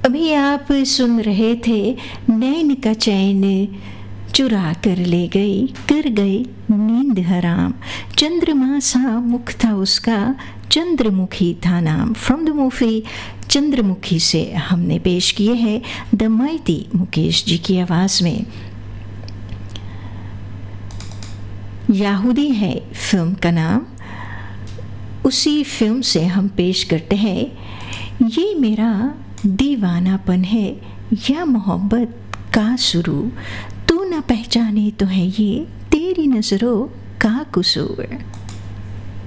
अभी आप सुन रहे थे नैन का चैन चुरा कर ले गई, कर गई नींद हराम, चंद्रमा सा मुख था उसका, चंद्रमुखी था नाम। फ्रॉम द मूवी चंद्रमुखी से हमने पेश किए हैं द माइटी मुकेश जी की आवाज़ में। यहूदी है फिल्म का नाम। उसी फिल्म से हम पेश करते हैं ये मेरा दीवानापन है या मोहब्बत का शुरू, तू ना पहचाने तो है ये तेरी नज़रों का कसूर।